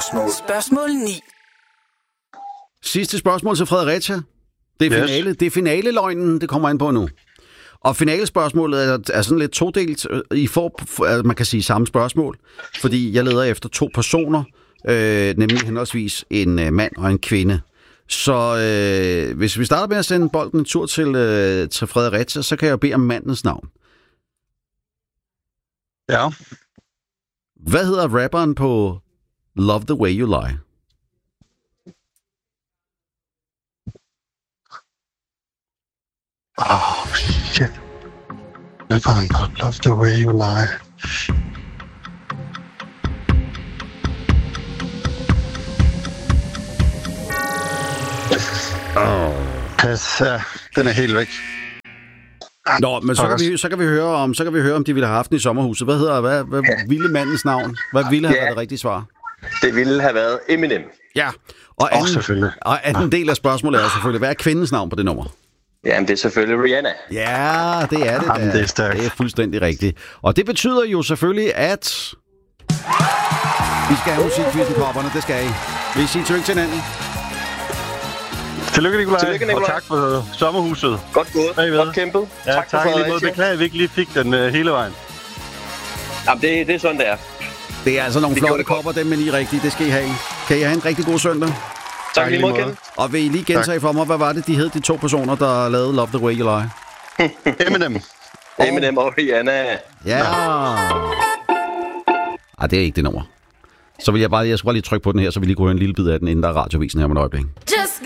Spørgsmål 9. Sidste spørgsmål til Fredericia. Det er finale. Det er finaleløgnen, det kommer ind på nu. Og finalespørgsmålet er sådan lidt todelt. I får, man kan sige, samme spørgsmål, fordi jeg leder efter 2 personer, nemlig henholdsvis en mand og en kvinde. Så hvis vi starter med at sende bolden en tur til Fredericia, så kan jeg bede om mandens navn. Ja. Hvad hedder rapperen på Love the Way You Lie? Shit. Rapperen på Love the Way You Lie. Pas, den er helt væk. Nå, men så kan vi høre om de ville have haft den i sommerhuset. Hvad ville mandens navn? Hvad ville have været det rigtige svar? Det ville have været Eminem. Ja, og anden del af spørgsmålet er selvfølgelig, hvad er kvindens navn på det nummer? Jamen, det er selvfølgelig Rihanna. Ja, det er det. Jamen, det er stærkt. Det er fuldstændig rigtigt. Og det betyder jo selvfølgelig, at vi skal have musikquizzen på hopperne. Det skal I. Vil I sige tillykke til hinanden? Tillykke, Nikolaj. Og tak for sommerhuset. Godt gået. Godt kæmpet. Ja, tak for lige måde. Beklager, at vi ikke lige fik den hele vejen. Jamen, det er sådan, det er. Det er altså nogle flotte kopper, dem, men I rigtigt. Det skal I have. Kan I have en rigtig god søndag? Tak lige måde, Kjeld. Og vil I lige gentage for mig, hvad var det, de hed, de 2 personer, der lavede Love the Way You Lie? Eminem og Rihanna. Ja. Ej, det er ikke det nummer. Så vil jeg skulle bare lige trykke på den her, så vi lige kunne høre en lille bid af den, inden der er radiovisen her om et øjeblik.